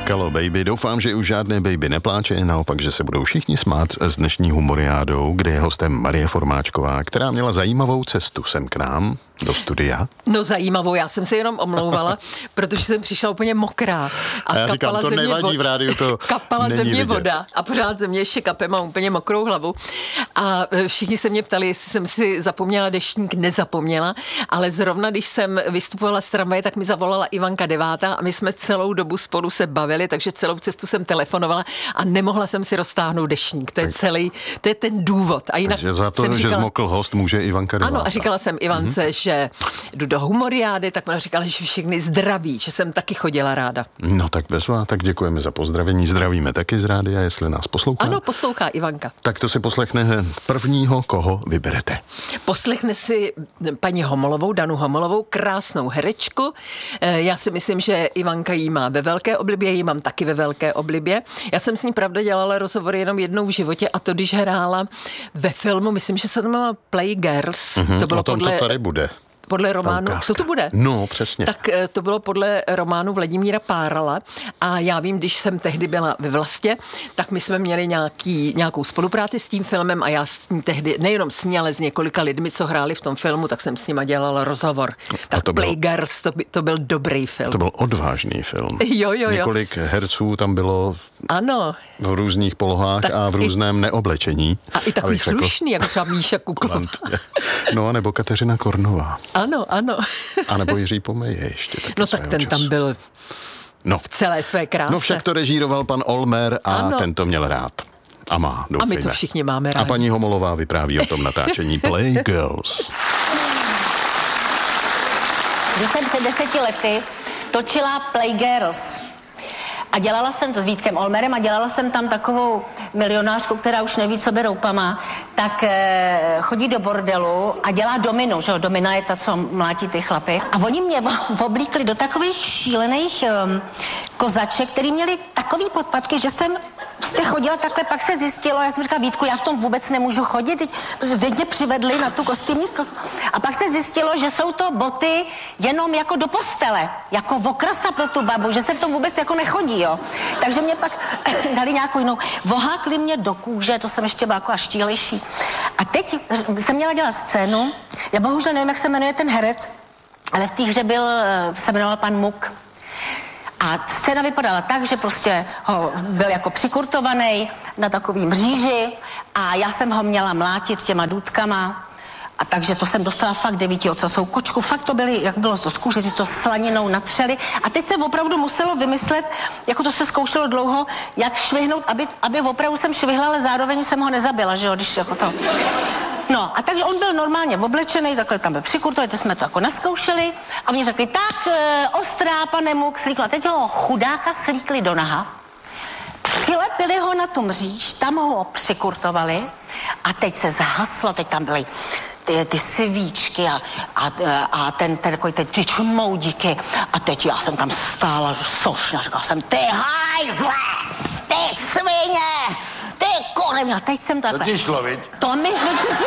Plakalo baby. Doufám, že už žádné baby nepláče, naopak, že se budou všichni smát s dnešní humoriádou, kde je hostem Marie Formáčková, která měla zajímavou cestu sem k nám do studia. No zajímavou, já jsem se jenom omlouvala, protože jsem přišla úplně mokrá. A já říkám, to nevadí v rádiu, to kapala není ze mě vidět. voda a pořád ze mě ještě kape, mám úplně mokrou hlavu. A všichni se mě ptali, jestli jsem si zapomněla deštník, nezapomněla, ale zrovna když jsem vystupovala z tramvaje, tak mi zavolala Ivanka Devátá a my jsme celou dobu spolu se bavili, takže celou cestu jsem telefonovala a nemohla jsem si roztáhnout deštník. To je celý, to je ten důvod. A jinak takže za to, že zmokl host, může Ivanka Devátá. Ano, a říkala jsem Ivance, že jdu do humoriády, tak ona říkala, že všechny zdraví, že jsem taky chodila ráda. No tak bezvá, tak děkujeme za pozdravení. Zdravíme taky z rádia, jestli nás poslouchá. Ano, poslouchá Ivanka. Tak to si poslechne prvního, koho vyberete. Poslechne si paní Homolovou, Danu Homolovou, krásnou herečku. Já si myslím, že Ivanka jí má ve velké oblibě, jí mám taky ve velké oblibě. Já jsem s ní pravda dělala rozhovor jenom jednou v životě a to, když hrála ve filmu, myslím, že se to jmenuje Playgirls. To bylo o tom to tady bude. Podle románu, to bude? No, přesně. Tak to bylo podle románu Vladimíra Párala a já vím, když jsem tehdy byla ve Vlastě, tak my jsme měli nějakou spolupráci s tím filmem a já s ní tehdy, nejenom s ní, ale s několika lidmi, co hráli v tom filmu, tak jsem s nima dělala rozhovor. Tak Playgirls, to byl dobrý film. To byl odvážný film. Jo. Několik herců tam bylo ano. v různých polohách tak a v různém neoblečení. A i takový slušný, jako třeba Míša Kuklová. No, nebo Kateřina Kornová. Ano. A nebo Jiří Pomeje ještě. No tak ten času tam byl v celé své kráse. No však to režíroval pan Olmer a ten to měl rád. A má, doufejme. A my to všichni máme rádi. A paní Homolová vypráví o tom natáčení Playgirls. Když jsem před 10 lety točila Playgirls a dělala jsem to s Vítkem Olmerem a dělala jsem tam takovou milionářku, která už neví, co by roupama, tak chodí do bordelu a dělá dominu, že jo, domina je ta, co mlátí ty chlapy. A oni mě oblíkli do takových šílených kozaček, který měli takový podpatky, že jsem prostě chodila takhle, pak se zjistilo, já jsem říkala, Vítku, já v tom vůbec nemůžu chodit, teď mě přivedli na tu kostýmní zkoušku. A pak se zjistilo, že jsou to boty jenom jako do postele, jako okrasa pro tu babu, že se v tom vůbec jako nechodí, jo. Takže mě pak dali nějakou jinou, vohákli mě do kůže, to jsem ještě byla jako až štíhlejší. A teď jsem měla dělat scénu, já bohužel nevím, jak se jmenuje ten herec, ale v té hře se jmenoval pan Muk. A scéna vypadala tak, že prostě byl jako přikurtovaný na takový mříži a já jsem ho měla mlátit těma důtkama. A takže to jsem dostala fakt 9 ocasou kočku. Fakt to byly, jak bylo to z kůže, ty to slaninou natřeli. A teď se opravdu muselo vymyslet, jako to se zkoušelo dlouho, jak švihnout, aby opravdu jsem švihla, ale zároveň jsem ho nezabila, že jo, když jako to. No a takže on byl normálně oblečený, takhle tam byl přikurtovaný, teď jsme to jako naskoušeli a oni řekli, tak ostrá, pane Muk, slíkla. Teď ho chudáka slíkli do naha, přilepili ho na tu mříž, tam ho přikurtovali a teď se zhaslo, teď tam byly ty svíčky a ty čmoudíky a teď já jsem tam stála sošna, říkala jsem, ty hajzle, ty svině, ty korem, a teď jsem takhle. To ti šlo, viď? To mi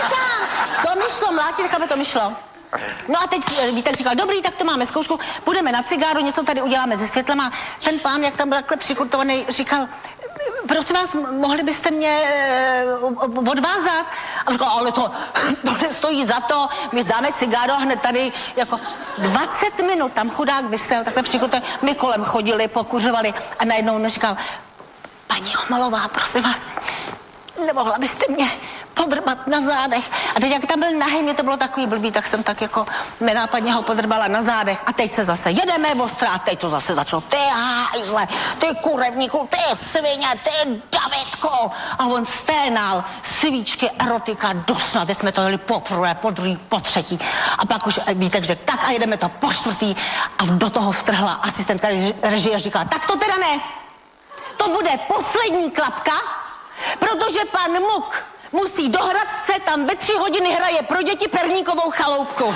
šlo, mlátit, to mi šlo. No a teď Vítek říkal, dobrý, tak to máme zkoušku, půjdeme na cigáru, něco tady uděláme se světlem a ten pán, jak tam byl takhle přikurtovaný, říkal, prosím vás, mohli byste mě odvázat? A říkal, ale to nestojí za to, my dáme cigáro a hned tady jako 20 minut tam chudák vysel, takhle přikurtovaný, my kolem chodili, pokuřovali a najednou on říkal, paní Homolová, prosím vás, nemohla byste mě podrbat na zádech. A teď, jak tam byl nahý, mě to bylo takový blbý, tak jsem tak jako nenápadně ho podrbala na zádech. A teď se zase jedeme ostrá, a teď to zase začalo, ty hajzle, ty kurevníku, ty svině, ty Davidku. A on sténal, svíčky, erotika, dusno. Teď jsme to jeli poprvé, po druhý, po třetí. A pak už Vítek řekl, tak a jedeme to po čtvrtý. A do toho vtrhla asistentka režie, říkala, tak to teda ne. To bude poslední klapka, protože pan Muk musí do Hradce, tam ve 3 hodiny hraje pro děti perníkovou chaloupku.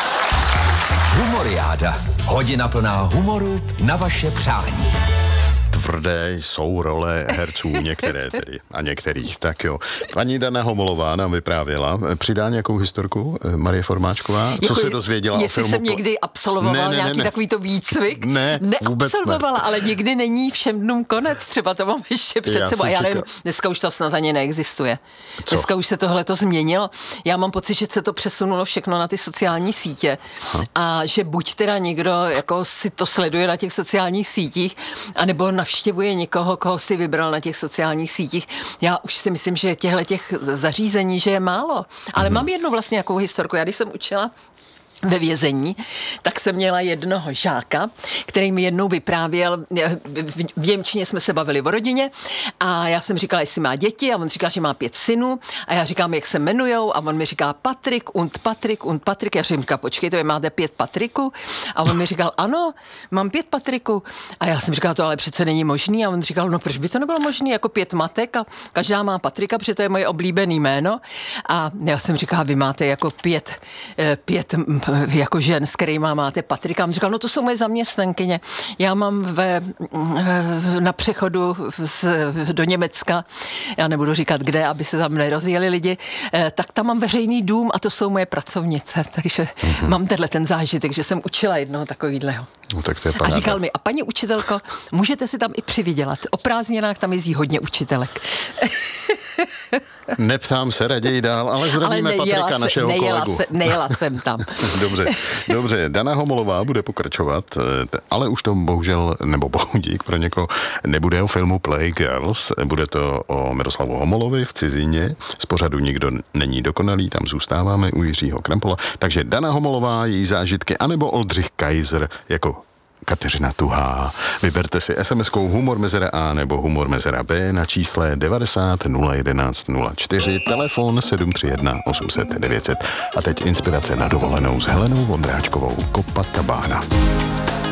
Humoriáda. Hodina plná humoru na vaše přání. tvrdé jsou role herců, některé tedy a některých. Tak jo. Paní Dana Homolová nám vyprávěla. Přidá nějakou historku Marie Formáčková? Co se dozvěděla o filmu? Jestli jsem někdy absolvoval nějaký takovýto výcvik? Ne, vůbec neabsolvovala, ale nikdy není všem dnům konec. Třeba to mám ještě před sebou. Já nevím, dneska už to snad ani neexistuje. Co? Dneska už se tohleto změnilo. Já mám pocit, že se to přesunulo všechno na ty sociální sítě. A že buď teda někdo jako si to sleduje na těch sociálních sítích, anebo navštěvuje někoho, koho si vybral na těch sociálních sítích. Já už si myslím, že těch zařízení, že je málo. Ale mám jednu vlastně nějakou historku. Já když jsem učila ve vězení, tak jsem měla jednoho žáka, který mi jednou vyprávěl, v němčině jsme se bavili o rodině a já jsem říkala, jestli má děti a on říká, že má 5 synů a já říkám, jak se jmenujou a on mi říká Patrik und Patrik. Já říkám, počkejte, vy máte 5 Patriků? A on mi říkal, ano, mám 5 Patriků. A já jsem říkala, to ale přece není možný. A on říkal, no proč by to nebylo možný, jako 5 matek a každá má Patrika, protože to je moje oblíbený jméno. A já jsem říkala, vy máte jako 5 jako žen, s kterýma máte Patrika. On říkal, no to jsou moje zaměstnankyně. Já mám na přechodu do Německa, já nebudu říkat kde, aby se tam nerozjeli lidi, tak tam mám veřejný dům a to jsou moje pracovnice. Takže mám ten zážitek, že jsem učila jednoho takovýhleho. No, tak to je a říkal mi, a paní učitelko, můžete si tam i přivydělat. O prázdninách tam jezdí hodně učitelek. Neptám se, raději dál, ale zdravíme Patrika, našeho kolegu. Nejela jsem tam. Dobře, Dana Homolová bude pokračovat, ale už to bohužel, nebo bohudík pro někoho, nebude o filmu Playgirls, bude to o Miroslavu Homolovi v cizině, z pořadu Nikdo není dokonalý, tam zůstáváme u Jiřího Krampola, takže Dana Homolová, její zážitky, anebo Oldřich Kaiser jako Kateřina Tuhá. Vyberte si SMS-kou Humor mezera A nebo Humor mezera B na čísle 90 011 04, telefon 731 800 900. A teď inspirace na dovolenou s Helenou Vondráčkovou, Kopat Kabána.